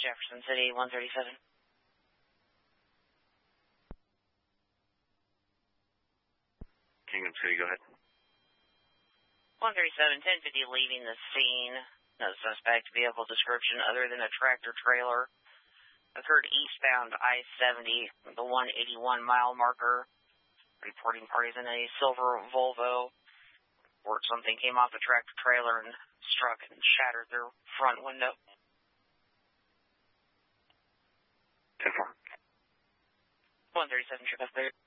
Jefferson City, 137. Kingdom City, go ahead. 137, 1050 leaving the scene. No suspect. Vehicle description other than a tractor-trailer. Occurred eastbound I-70, the 181-mile marker. Reporting parties in a silver Volvo. Report something came off the tractor-trailer and struck and shattered their front window. 10-4. 137, trip up there.